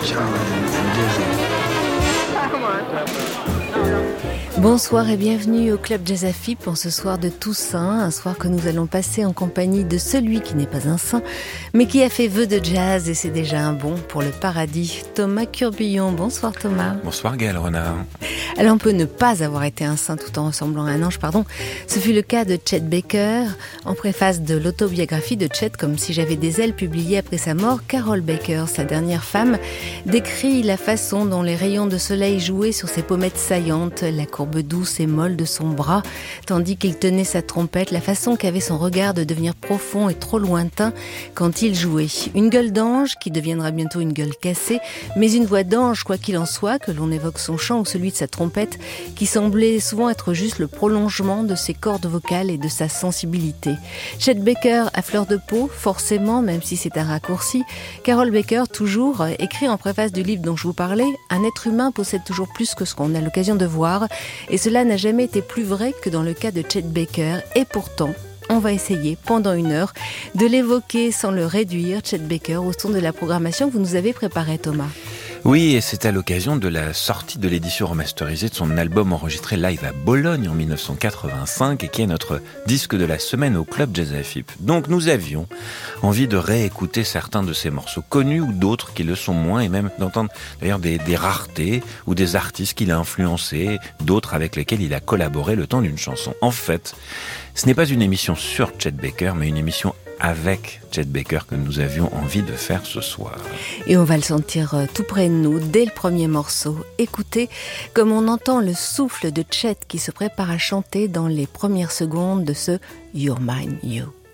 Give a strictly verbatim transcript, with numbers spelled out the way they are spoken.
Bonsoir et bienvenue au Club Jazz Afip en ce soir de Toussaint, un soir que nous allons passer en compagnie de celui qui n'est pas un saint, mais qui a fait vœu de jazz et c'est déjà un bon pour le paradis. Thomas Curbillon, bonsoir Thomas. Bonsoir Gaël Renard. Alors on peut ne pas avoir été un saint tout en ressemblant à un ange, pardon. Ce fut le cas de Chet Baker. En préface de l'autobiographie de Chet, Comme si j'avais des ailes, publiée après sa mort, Carole Baker, sa dernière femme, décrit la façon dont les rayons de soleil jouaient sur ses pommettes saillantes, la courbe douce et molle de son bras, tandis qu'il tenait sa trompette, la façon qu'avait son regard de devenir profond et trop lointain quand il jouait. Une gueule d'ange qui deviendra bientôt une gueule cassée, mais une voix d'ange, quoi qu'il en soit, que l'on évoque son chant ou celui de sa trompette, qui semblait souvent être juste le prolongement de ses cordes vocales et de sa sensibilité. Chet Baker à fleur de peau, forcément, même si c'est un raccourci. Carole Baker, toujours, écrit en préface du livre dont je vous parlais, un être humain possède toujours plus que ce qu'on a l'occasion de voir, et cela n'a jamais été plus vrai que dans le cas de Chet Baker, et pourtant, on va essayer pendant une heure de l'évoquer sans le réduire, Chet Baker, au son de la programmation que vous nous avez préparée, Thomas. Oui, et c'est à l'occasion de la sortie de l'édition remasterisée de son album enregistré live à Bologne en dix-neuf cent quatre-vingt-cinq et qui est notre disque de la semaine au Club Jazz Afip. Donc nous avions envie de réécouter certains de ces morceaux connus ou d'autres qui le sont moins et même d'entendre d'ailleurs des, des raretés ou des artistes qu'il a influencés, d'autres avec lesquels il a collaboré le temps d'une chanson. En fait, ce n'est pas une émission sur Chet Baker, mais une émission avec Chet Baker que nous avions envie de faire ce soir. Et on va le sentir tout près de nous dès le premier morceau. Écoutez comme on entend le souffle de Chet qui se prépare à chanter dans les premières secondes de ce You're Mine, You.